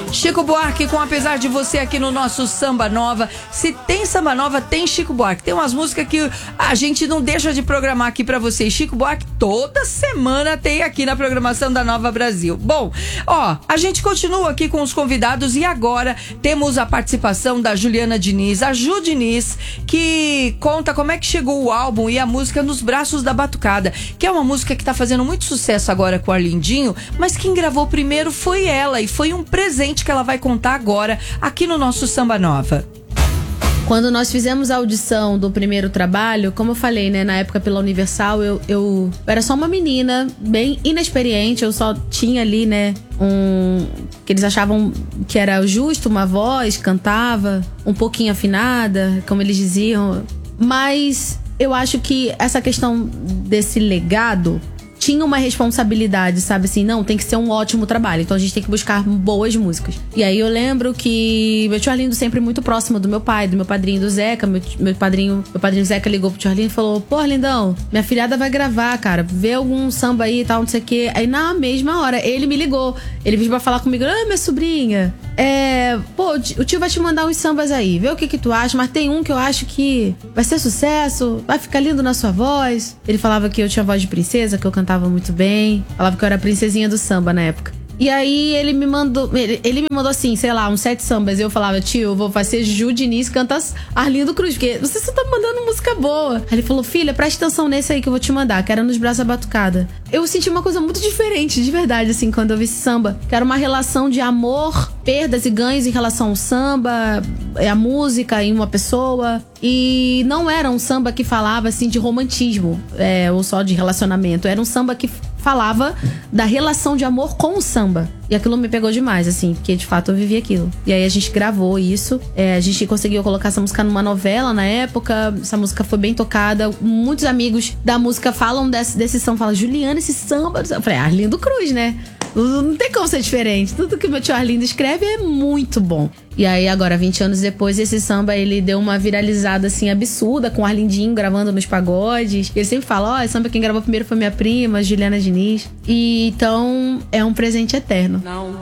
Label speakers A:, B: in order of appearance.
A: Chico Buarque com Apesar de Você aqui no nosso Samba Nova. Se tem Samba Nova, tem Chico Buarque. Tem umas músicas que a gente não deixa de programar aqui pra vocês. Chico Buarque toda semana tem aqui na programação da Nova Brasil. Bom, a gente continua aqui com os convidados e agora temos a participação da Juliana Diniz, a Ju Diniz, que conta como é que chegou o álbum e a música Nos Braços da Batucada, que é uma música que tá fazendo muito sucesso agora com o Arlindinho, mas quem gravou primeiro foi ela e foi um presente que ela vai contar agora aqui no nosso Samba Nova.
B: Quando nós fizemos a audição do primeiro trabalho, como eu falei, né, na época pela Universal, eu era só uma menina, bem inexperiente, eu só tinha ali, né, que eles achavam que era justo, uma voz, cantava, um pouquinho afinada, como eles diziam, mas eu acho que essa questão desse legado tinha uma responsabilidade, sabe assim, não, tem que ser um ótimo trabalho, então a gente tem que buscar boas músicas. E aí eu lembro que meu tio Arlindo sempre muito próximo do meu pai, do meu padrinho do Zeca, meu padrinho Zeca ligou pro tio Arlindo e falou: pô, Arlindão, minha filhada vai gravar, cara, vê algum samba aí e tal, não sei o quê. Aí na mesma hora, ele me ligou, ele veio pra falar comigo: minha sobrinha, pô, o tio vai te mandar uns sambas aí, vê o que tu acha, mas tem um que eu acho que vai ser sucesso, vai ficar lindo na sua voz. Ele falava que eu tinha voz de princesa, que eu cantava muito bem, falava que eu era a princesinha do samba na época. E aí ele me mandou assim, sei lá, uns 7 sambas. E eu falava: tio, eu vou fazer Ju Diniz canta Arlindo Cruz, porque você só tá mandando música boa. Aí ele falou: filha, presta atenção nesse aí que eu vou te mandar, que era Nos Braços da Batucada. Eu senti uma coisa muito diferente, de verdade, assim, quando eu vi esse samba, que era uma relação de amor, perdas e ganhos em relação ao samba, a música em uma pessoa. E não era um samba que falava, assim, de romantismo, ou só de relacionamento. Era um samba que falava da relação de amor com o samba. E aquilo me pegou demais, assim, porque de fato eu vivi aquilo. E aí a gente gravou isso, a gente conseguiu colocar essa música numa novela na época. Essa música foi bem tocada. Muitos amigos da música falam desse samba, falam: Juliana, esse samba. Eu falei: Arlindo Cruz, né? Não tem como ser diferente. Tudo que o meu tio Arlindo escreve é muito bom. E aí agora, 20 anos depois, esse samba, ele deu uma viralizada, assim, absurda, com o Arlindinho gravando nos pagodes. Ele sempre fala: esse samba quem gravou primeiro foi minha prima, Juliana Diniz. E então é um presente eterno.
C: Não.